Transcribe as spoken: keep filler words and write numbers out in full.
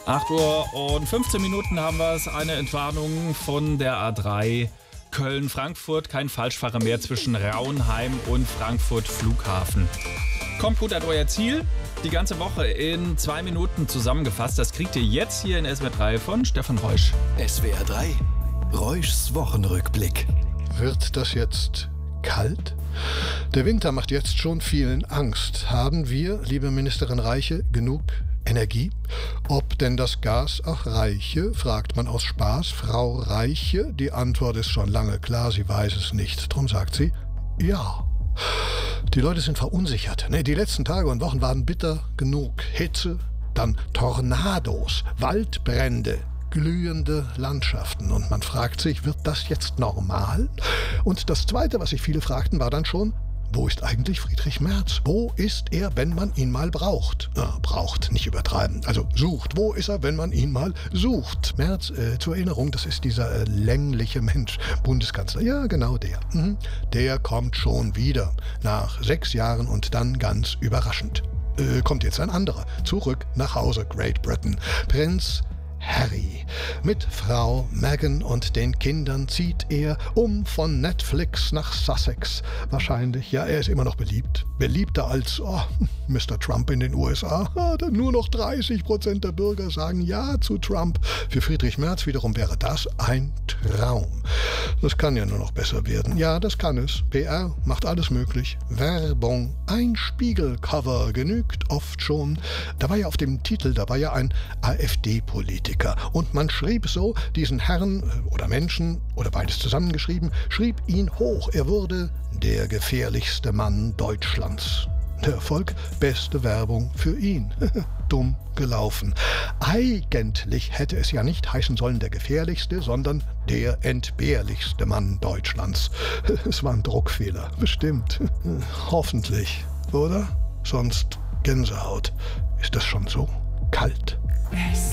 acht Uhr und fünfzehn Minuten haben wir es. Eine Entwarnung von der A drei Köln-Frankfurt. Kein Falschfahrer mehr zwischen Raunheim und Frankfurt Flughafen. Kommt gut an euer Ziel. Die ganze Woche in zwei Minuten zusammengefasst. Das kriegt ihr jetzt hier in S W R drei von Stefan Reusch. S W R drei, Reuschs Wochenrückblick. Wird das jetzt kalt? Der Winter macht jetzt schon vielen Angst. Haben wir, liebe Ministerin Reiche, genug Energie? Ob denn das Gas auch reiche, fragt man aus Spaß. Frau Reiche, die Antwort ist schon lange klar, sie weiß es nicht. Drum sagt sie, ja. Die Leute sind verunsichert. Nee, die letzten Tage und Wochen waren bitter genug. Hitze, dann Tornados, Waldbrände, glühende Landschaften. Und man fragt sich, wird das jetzt normal? Und das Zweite, was sich viele fragten, war dann schon, wo ist eigentlich Friedrich Merz? Wo ist er, wenn man ihn mal braucht? Ja, braucht, nicht übertreiben. Also sucht. Wo ist er, wenn man ihn mal sucht? Merz, äh, zur Erinnerung, das ist dieser äh, längliche Mensch, Bundeskanzler. Ja, genau der. Mhm. Der kommt schon wieder. Nach sechs Jahren und dann ganz überraschend. Äh, kommt jetzt ein anderer. Zurück nach Hause, Great Britain. Prinz Harry. Mit Frau Meghan und den Kindern zieht er um von Netflix nach Sussex. Wahrscheinlich, ja, er ist immer noch beliebt. Beliebter als oh, Mister Trump in den U S A. Ah, nur noch dreißig Prozent der Bürger sagen Ja zu Trump. Für Friedrich Merz wiederum wäre das ein Traum. Das kann ja nur noch besser werden. Ja, das kann es. P R macht alles möglich. Werbung, ein Spiegelcover genügt oft schon. Da war ja auf dem Titel, da war ja ein AfD-Politiker. Und man schrieb so, diesen Herrn oder Menschen, oder beides zusammengeschrieben, schrieb ihn hoch. Er wurde der gefährlichste Mann Deutschlands. Der Erfolg, beste Werbung für ihn. Dumm gelaufen. Eigentlich hätte es ja nicht heißen sollen der gefährlichste, sondern der entbehrlichste Mann Deutschlands. Es war ein Druckfehler, bestimmt. Hoffentlich, oder? Sonst Gänsehaut. Ist das schon so kalt?